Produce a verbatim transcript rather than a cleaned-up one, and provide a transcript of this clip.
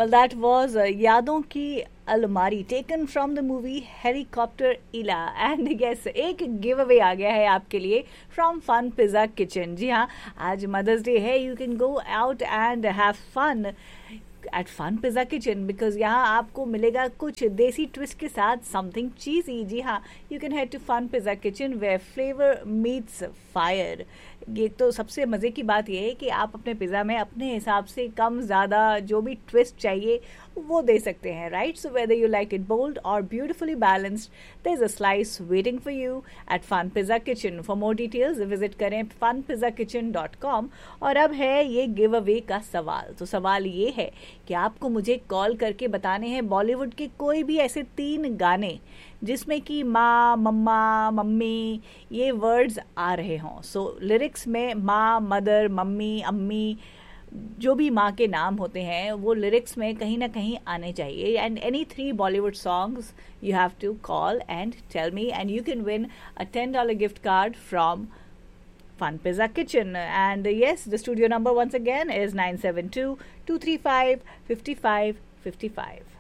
Well, that was uh, यादों की अलमारी taken from the movie helicopter इला एंड यस एक गिव अवे आ गया है आपके लिए फ्रॉम फन पिज़्ज़ा किचन. जी हाँ, आज मदर्स डे है. You can go out and have fun at fun pizza kitchen because यहाँ आपको मिलेगा कुछ देसी ट्विस्ट के साथ समथिंग चीज़ी. जी हाँ, you can head to fun pizza kitchen where flavour meets fire. ये तो सबसे मज़े की बात यह है कि आप अपने पिज़्ज़ा में अपने हिसाब से कम ज़्यादा जो भी ट्विस्ट चाहिए वो दे सकते हैं, right? So whether you like it bold और beautifully balanced, there is a slice waiting for you eight fun pizza kitchen. For more details visit करें fun pizza kitchen dot com. और अब है ये गिव अवे का सवाल. तो सवाल ये है कि आपको मुझे कॉल करके बताने हैं बॉलीवुड के कोई भी ऐसे तीन गाने जिसमें कि माँ, मम्मा, मम्मी ये वर्ड्स आ रहे हों. सो लिरिक्स में माँ, मदर, मम्मी, अम्मी जो भी माँ के नाम होते हैं वो लिरिक्स में कहीं ना कहीं आने चाहिए. And any three Bollywood songs you have to call and tell me and you can win a ten dollar gift card from Fun Pizza Kitchen. And uh, yes, the studio number once again is nine seven two, two three five, five five five five.